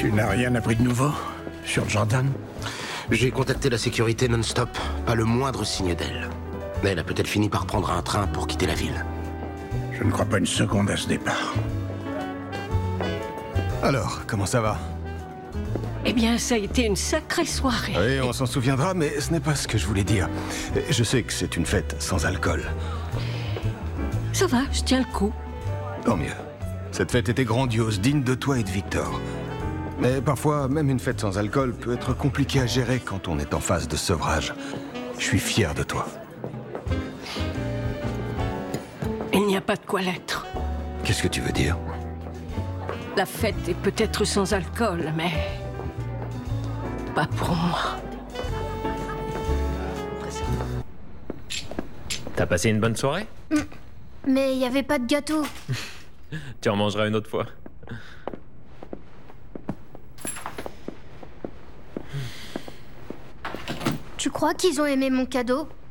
Tu n'as rien appris de nouveau sur Jordan? J'ai contacté la sécurité non-stop, pas le moindre signe d'elle. Mais elle a peut-être fini par prendre un train pour quitter la ville. Je ne crois pas une seconde à ce départ. Alors, comment ça va? Eh bien, ça a été une sacrée soirée. Oui, on s'en souviendra, mais ce n'est pas ce que je voulais dire. Je sais que c'est une fête sans alcool. Ça va, je tiens le coup. Tant mieux. Cette fête était grandiose, digne de toi et de Victor. Mais parfois, même une fête sans alcool peut être compliquée à gérer quand on est en phase de sevrage. Je suis fier de toi. Il n'y a pas de quoi l'être. Qu'est-ce que tu veux dire? La fête est peut-être sans alcool, mais... pas pour moi. T'as passé une bonne soirée? Mais il n'y avait pas de gâteau. Tu en mangeras une autre fois. Tu crois qu'ils ont aimé mon cadeau?